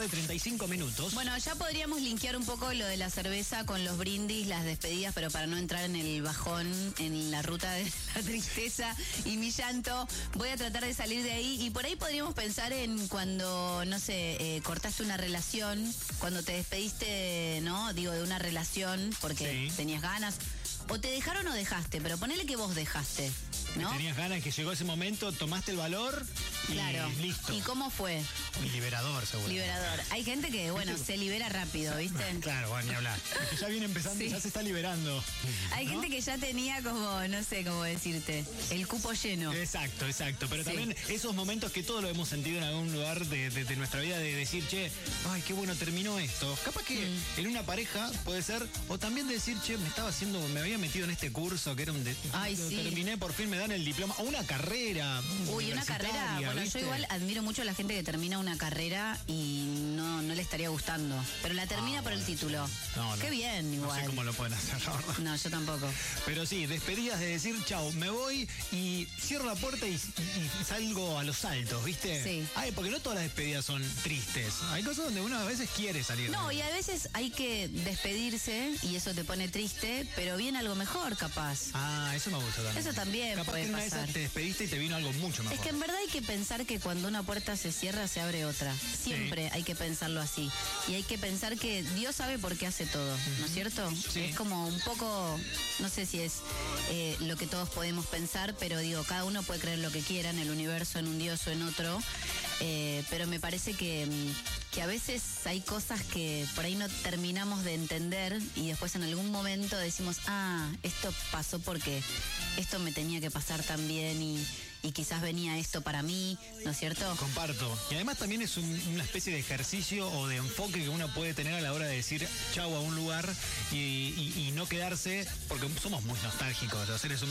tarde, 35 minutos. Bueno, ya podríamos linkear un poco lo de la cerveza con los brindis, las despedidas, pero para no entrar en el bajón, en la ruta de la tristeza y mi llanto, voy a tratar de salir de ahí. Y por ahí podríamos pensar en cuando, no sé, cortaste una relación, cuando te despediste, ¿no? Digo, de una relación porque tenías ganas. O te dejaron o dejaste, pero ponele que vos dejaste, ¿no? Que tenías ganas, que llegó ese momento, tomaste el valor y listo. ¿Y cómo fue? Y liberador, seguro. Liberador. Hay gente que, bueno, se libera rápido, ¿viste? Claro, bueno, ni hablar. Es que ya viene empezando y ya se está liberando. Hay gente que ya tenía como, no sé cómo decirte, el cupo lleno. Exacto. Pero también esos momentos que todos lo hemos sentido en algún lugar de nuestra vida, de decir, che, ay, qué bueno terminó esto. Capaz que en una pareja puede ser, o también de decir, che, me había metido en este curso que era terminé, por fin me dan el diploma. O una carrera. Uy, una carrera. Bueno, ¿viste? yo igual admiro mucho a la gente que termina una carrera y no le estaría gustando. Pero la termina por el título. No. Qué bien, igual. No sé cómo lo pueden hacer, la verdad. No, yo tampoco. Pero sí, despedidas de decir, chao, me voy y cierro la puerta y salgo a los saltos, ¿viste? Sí. Ay, porque no todas las despedidas son tristes. Hay cosas donde uno a veces quiere salir. No, y a veces hay que despedirse y eso te pone triste, pero viene algo mejor, capaz. Ah, eso me gusta también. Eso también capaz puede que una pasar. de esas te despediste y te vino algo mucho mejor. Es que en verdad hay que pensar que cuando una puerta se cierra, se abre otra. Siempre hay que pensarlo así. Y hay que pensar que Dios sabe por qué hace todo, ¿no es cierto? Sí. Es como un poco, no sé si es lo que todos podemos pensar, pero digo, cada uno puede creer lo que quiera en el universo, en un Dios o en otro. Pero me parece que a veces hay cosas que por ahí no terminamos de entender y después en algún momento decimos, esto pasó porque esto me tenía que pasar también y quizás venía esto para mí, ¿no es cierto? Comparto. Y además también es una especie de ejercicio o de enfoque que uno puede tener a la hora de decir chau a un lugar y no quedarse, porque somos muy nostálgicos los seres humanos.